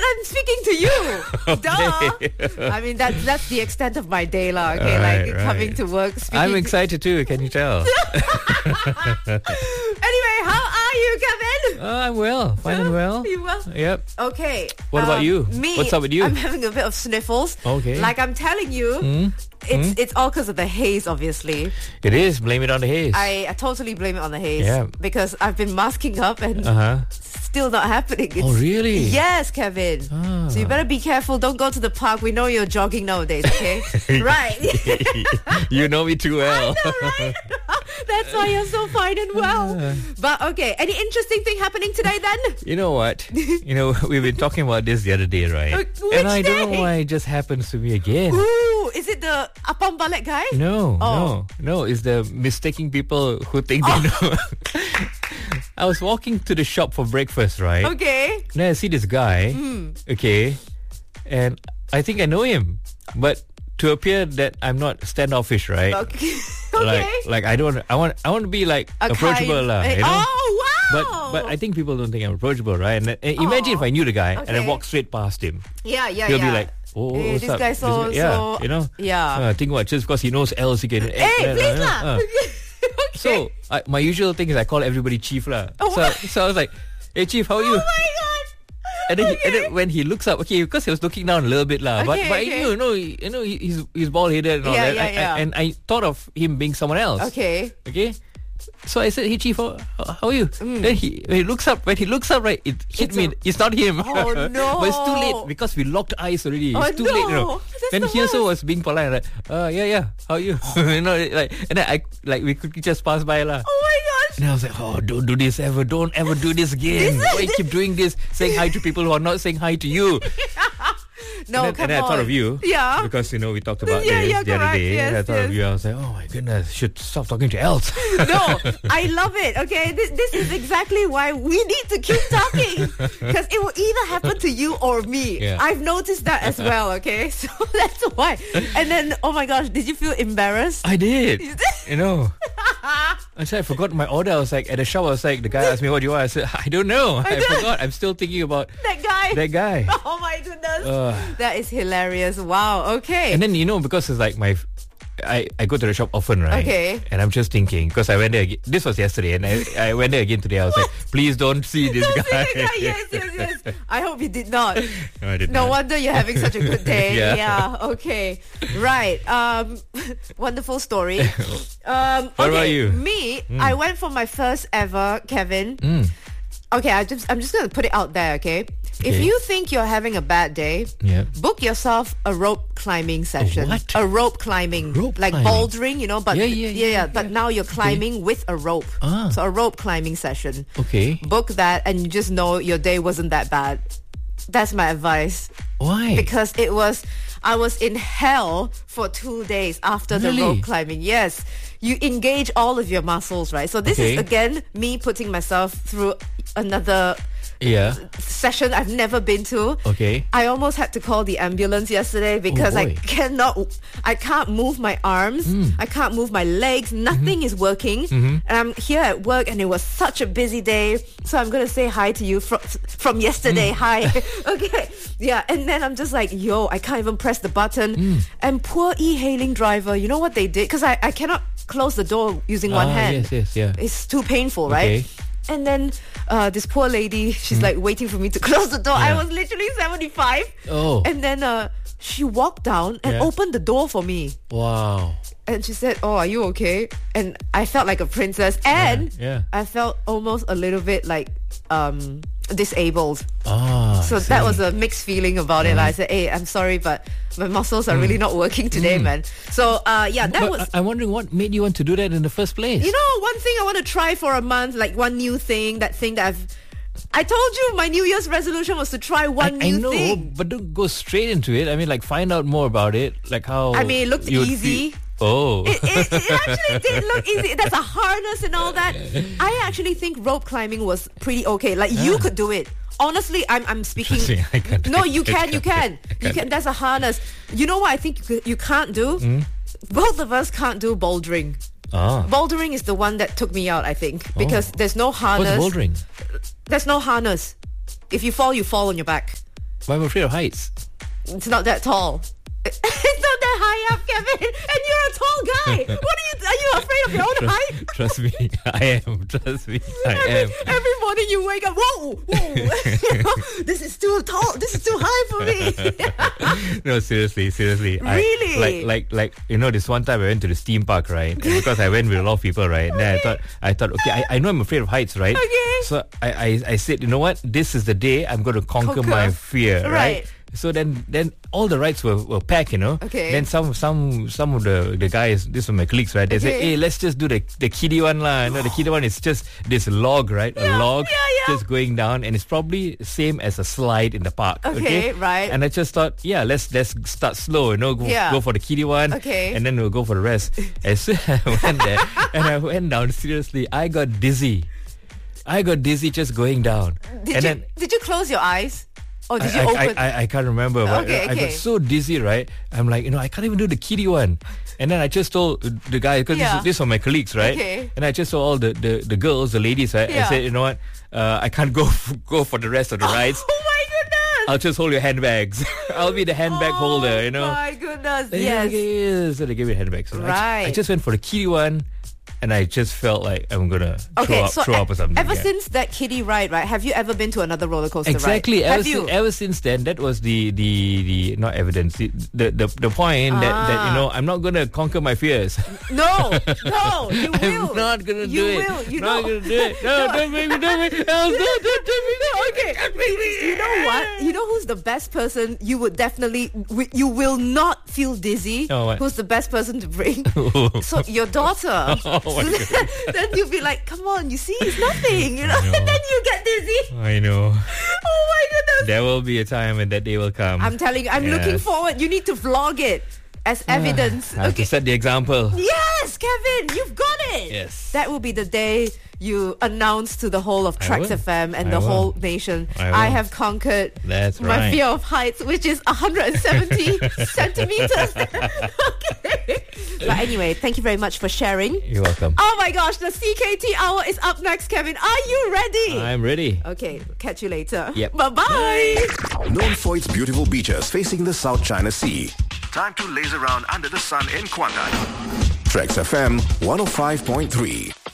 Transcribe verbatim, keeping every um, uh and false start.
I'm speaking to you. Okay. Duh. I mean, that's that's the extent of my day, lah. Okay, Right, like right. coming to work. Speaking I'm to- excited too, can you tell? Anyway, how are you, Kevin? Uh, I'm well, fine and well. You well? Yep. Okay. What about um, you? Me. What's up with you? I'm having a bit of sniffles. Okay. Like I'm telling you, Hmm? it's it's all because of the haze, obviously. It is. Blame it on the haze. I, I totally blame it on the haze. Yeah. Because I've been masking up and Uh-huh. still not happening. It's, Oh, really? Yes, Kevin. Ah. So you better be careful. Don't go to the park. We know you're jogging nowadays, okay? Right. You know me too well. Right? That's why you're so fine and well. But okay, any interesting thing happening today then? You know what? You know, we've been talking about this the other day, right? Uh, which and I don't day? know why it just happens to me again. Ooh, is it the Apam Balek guy? No, Oh. no, no. It's the mistaking people who think they know. I was walking to the shop for breakfast, right? Okay. Then I see this guy, okay, and I think I know him, but to appear that I'm not standoffish, right? Okay. Like, okay. like I don't, I want, I want to be like A approachable, kind- lah. eh, You know? Oh, wow. But but I think people don't think I'm approachable, right? And, and imagine Oh, if I knew the guy and I okay. walked straight past him, Yeah, yeah, he'll yeah. be like, "Oh, Hey, what's this up? guy so- yeah, so- you know, yeah. Uh, think what? Just because he knows else, he can. Hey, please lah. Uh. Okay. So I, my usual thing is I call everybody chief lah. Oh, so what? so I was like, "Hey chief, how are you?" Oh my god. And then, he, and Okay. then when he looks up, okay, because he was looking down a little bit lah, but Okay, but okay. I knew, you know, he- you know, he- he's he's bald headed and all Yeah, that, yeah, I, I, yeah. and I thought of him being someone else. Okay. Okay. So I said, "Hey chief, how, how are you?" Mm. Then he when he looks up, when he looks up, right, it hit It's me. a- It's not him. Oh, no. But it's too late because we locked eyes already. Oh, It's too late, you know. no. That's And the he also worst. was being polite, like, "Uh, yeah, yeah, how are you?" You know, like, and then I like we could just pass by lah. Oh my gosh. And I was like, "Oh, don't do this ever! Don't ever do this again! Why you keep doing this? Saying hi to people who are not saying hi to you." No, and then, come and then I thought on. of you. Yeah. Because, you know, we talked about Yeah, this yeah, the other correct. day. Yes, and I thought of yes. you. I was like, oh my goodness, should stop talking to else. No, I love it. Okay, this, this is exactly why we need to keep talking because it will either happen to you or me. Yeah. I've noticed that as well. Okay, so that's why. And then, oh my gosh, did you feel embarrassed? I did. You did? You know. I said I forgot my order. I was like, at the shop, I was like, the guy asked me, what do you want? I said, I don't know. I, don't- forgot. I'm still thinking about That guy. that guy. Oh my goodness, Ugh. that is hilarious. Wow. Okay. And then, you know, because it's like my... I, I go to the shop often, right? Okay. And I'm just thinking, because I went there again, this was yesterday, and I, I went there again today. I was like, please don't see this Don't guy. say that guy. Yes, yes, yes. I hope you did not. No, I did No not. wonder you're having such a good day. Yeah. yeah. Okay. Right. Um, wonderful story. Um, What okay. about you? Me, I went for my first ever, Kevin. Mm. Okay, I just I'm just gonna put it out there. Okay. If Okay. you think you're having a bad day, Yeah. book yourself a rope climbing session. what? A rope climbing, Rope like climbing. bouldering, you know. But Yeah, yeah, yeah, yeah. But now you're climbing with a rope. Ah. So a rope climbing session. Okay. Book that, and you just know your day wasn't that bad. That's my advice. Why? Because it was, I was in hell for two days after the Really? rope climbing. Yes. You engage all of your muscles, right? So this Okay. is, again, me putting myself through another Yeah. session I've never been to. Okay. I almost had to call the ambulance yesterday because I boy. cannot, I can't move my arms, I can't move my legs, nothing is working. And I'm here at work and it was such a busy day. So I'm going to say hi to you from, from yesterday. Hi. Okay. Yeah. And then I'm just like, yo, I can't even press the button. And poor e-hailing driver, you know what they did? Because I, I cannot close the door using one Ah, hand. yes, yes, yeah. It's too painful, right? Okay. And then uh, this poor lady, she's like waiting for me to close the door. I Yeah. was literally seventy-five. Oh. And then uh, she walked down and Yeah. opened the door for me. Wow. And she said, oh, are you okay? And I felt like a princess. And yeah. I felt almost a little bit like um, disabled. Ah. So that was a mixed feeling about it. I said, hey, I'm sorry, but my muscles are really not working today, man. So uh, yeah, that But was... I- I'm wondering what made you want to do that in the first place. You know, one thing I want to try for a month, like one new thing, that thing that I've... I told you my New Year's resolution was to try I, one I new know, thing. but don't go straight into it. I mean, like, find out more about it. Like how... I mean, it looked you would easy. feel- Oh. It, it, it actually did look easy. There's a harness and all that. I actually think rope climbing was pretty okay. Like, you could do it. Honestly, I'm I'm speaking... Trust me, I can't. No, you I can, you can't. can. I You can. There's a harness. You know what I think you, c- you can't do? Hmm? Both of us can't do bouldering. Ah. Bouldering is the one that took me out, I think. Because Oh. there's no What's harness. bouldering? There's no harness. If you fall, you fall on your back. But I'm afraid of heights. It's not that tall. It's not that high up, Kevin. And you're a tall guy. What are you? Are you afraid of your own Trust, height? trust me, I am. Trust me, I every, am. every morning you wake up, whoa, whoa. This is too tall. This is too high for me. No, seriously, seriously. Really? I, like, like, like, you know, this one time I went to the theme park, right? And because I went with a lot of people, right? And then I thought, I thought, okay, I, I know I'm afraid of heights, right? Okay. So I, I, I said, you know what? This is the day I'm going to conquer, Conquer. my fear, right? Right. So then, then all the rides were, were packed, you know. Okay. Then some, some, some of the, the guys, these were my colleagues, right? They Okay. said, hey, let's just do the the kiddie one, lah. You know, the kiddie one is just this log, right? Yeah, a log yeah, yeah. just going down, and it's probably same as a slide in the park. Okay, right. And I just thought, yeah, let's let's start slow, you know, go, Yeah. go for the kiddie one, Okay. and then we'll go for the rest. As soon as I went there, and I went down, seriously, I got dizzy. I got dizzy just going down. Did and you then did you close your eyes? Or did I, you I, open? I, I can't remember, but Okay, I okay. got so dizzy, right? I'm like, you know, I can't even do the kiddie one. And then I just told the guy, because Yeah. this, this were my colleagues, right? Okay. And I just told all the, the, the girls, the ladies, right? Yeah. I said, you know what? Uh, I can't go f- go for the rest of the rides. Oh my goodness! I'll just hold your handbags. I'll be the handbag holder, you know? Oh my goodness! Then, Yes. okay, yeah, so they gave me a handbag. So I, Right. ju- I just went for the kiddie one, and I just felt like I'm gonna Okay, throw up, so throw e- up or something. ever yeah. since that kiddie ride, right? Have you ever been to another roller coaster Exactly. ride? Ever, Have you? since, ever since then, that was the the, the not evidence. The the, the, the point that, that you Ah. know I'm not gonna conquer my fears. No, no, you will. I'm not gonna you do it. will. You not know. gonna do it. No, don't make me. Don't make me. No, don't, don't, don't make me. Okay, you know what? You know who's the best person you would definitely, wi- you will not feel dizzy. Oh, what? Who's the best person to bring? So your daughter. Oh, my So then, then you'll be like, come on, you see, it's nothing, you know? I know. And then you get dizzy. I know. Oh my goodness. There will be a time when that day will come. I'm telling you, I'm looking Yes. forward. You need to vlog it as evidence. I have to set the example. Yes, Kevin, you've got it. Yes. That will be the day you announce to the whole of I Trax will. F M and I the will. whole nation, I I, will. have conquered That's my right. fear of heights, which is one hundred seventy centimeters. Okay. But anyway, thank you very much for sharing. You're welcome. Oh my gosh, the C K T hour is up next, Kevin. Are you ready? I'm ready. Okay, catch you later. Yep. Bye-bye. Known for its beautiful beaches facing the South China Sea. Time to laze around under the sun in Kuantan. Trax F M one oh five point three.